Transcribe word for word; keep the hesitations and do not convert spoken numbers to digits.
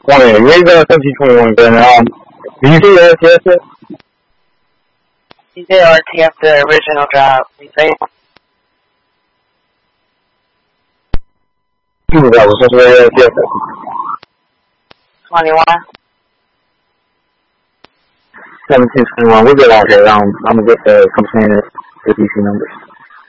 twenty. Raise the seventeen twenty-one again. Um, did you see the R T S yet? You did R T F the original job. You say? Who was that? Was supposed to be R T S? twenty-one. seventeen twenty-one. We'll get out here. Um, I'm gonna get the complaining, the D C numbers.